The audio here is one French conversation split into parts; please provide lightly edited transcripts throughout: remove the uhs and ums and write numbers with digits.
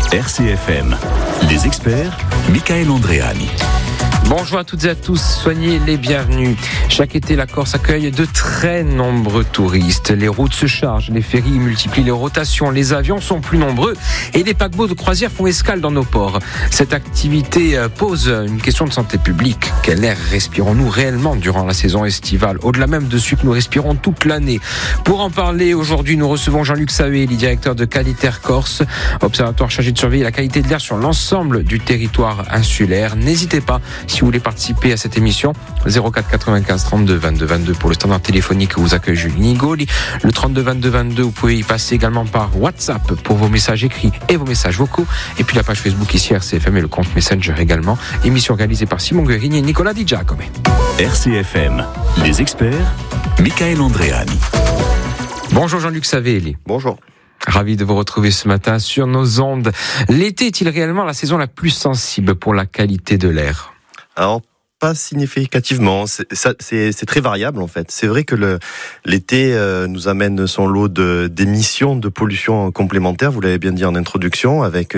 RCFM, les experts, Michael Andréani. Bonjour à toutes et à tous, soyez les bienvenus. Chaque été, la Corse accueille de très nombreux touristes. Les routes se chargent, les ferries multiplient les rotations, les avions sont plus nombreux et les paquebots de croisière font escale dans nos ports. Cette activité pose une question de santé publique. Quel air respirons-nous réellement durant la saison estivale, au-delà même de celui que nous respirons toute l'année? Pour en parler, aujourd'hui, nous recevons Jean-Luc Savelli, directeur de Qualitaire Corse, observatoire chargé de surveiller la qualité de l'air sur l'ensemble du territoire insulaire. N'hésitez pas, si vous voulez participer à cette émission, 04 95 32 22 22 pour le standard téléphonique où vous accueille Julie Nigoli. Le 32 22 22, vous pouvez y passer également par WhatsApp pour vos messages écrits et vos messages vocaux. Et puis la page Facebook ici, RCFM, et le compte Messenger également. Émission réalisée par Simon Guerini et Nicolas Di Giacomo. RCFM, les experts, Michael Andréani. Bonjour Jean-Luc Savelli. Bonjour. Ravi de vous retrouver ce matin sur nos ondes. L'été est-il réellement la saison la plus sensible pour la qualité de l'air ? Alors, pas significativement, c'est très variable en fait. C'est vrai que l'été nous amène son lot d'émissions de pollution complémentaires, vous l'avez bien dit en introduction, avec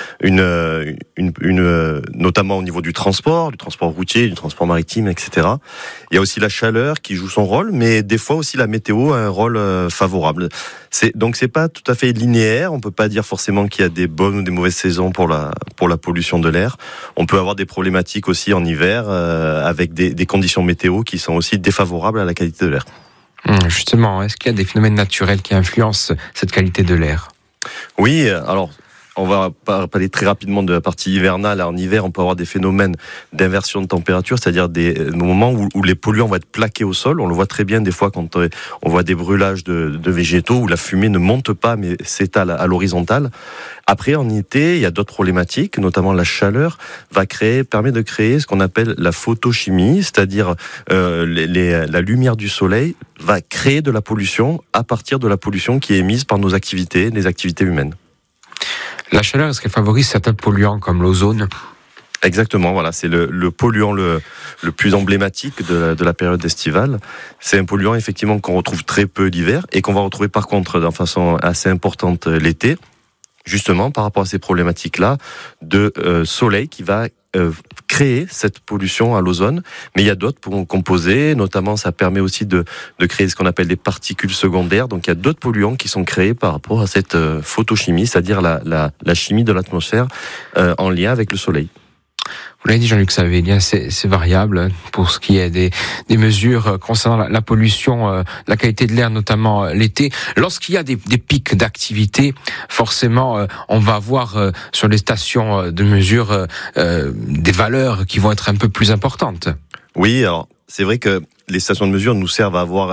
notamment au niveau du transport routier, du transport maritime, etc. Il y a aussi la chaleur qui joue son rôle, mais des fois aussi la météo a un rôle favorable. Donc c'est pas tout à fait linéaire, on peut pas dire forcément qu'il y a des bonnes ou des mauvaises saisons pour la pollution de l'air. On peut avoir des problématiques aussi en hiver avec des conditions météo qui sont aussi défavorables à la qualité de l'air. Justement, est-ce qu'il y a des phénomènes naturels qui influencent cette qualité de l'air ? Oui, alors on va parler très rapidement de la partie hivernale. En hiver, on peut avoir des phénomènes d'inversion de température, c'est-à-dire des moments où les polluants vont être plaqués au sol. On le voit très bien des fois quand on voit des brûlages de végétaux où la fumée ne monte pas mais s'étale à l'horizontale. Après, en été, il y a d'autres problématiques, notamment la chaleur permet de créer ce qu'on appelle la photochimie, c'est-à-dire la lumière du soleil va créer de la pollution à partir de la pollution qui est émise par nos activités, les activités humaines. La chaleur, est-ce qu'elle favorise certains polluants comme l'ozone ? Exactement, voilà, c'est le polluant le plus emblématique de la période estivale. C'est un polluant effectivement qu'on retrouve très peu l'hiver et qu'on va retrouver par contre de façon assez importante l'été, justement par rapport à ces problématiques-là de soleil qui va créer cette pollution à l'ozone, mais il y a d'autres composés, notamment ça permet aussi de créer ce qu'on appelle des particules secondaires, donc il y a d'autres polluants qui sont créés par rapport à cette photochimie, c'est-à-dire la chimie de l'atmosphère en lien avec le soleil. Vous l'avez dit Jean-Luc Savelli, c'est variable pour ce qui est des mesures concernant la pollution, la qualité de l'air, notamment l'été. Lorsqu'il y a des pics d'activité, forcément, on va avoir sur les stations de mesure des valeurs qui vont être un peu plus importantes. Oui, alors c'est vrai que les stations de mesure nous servent à avoir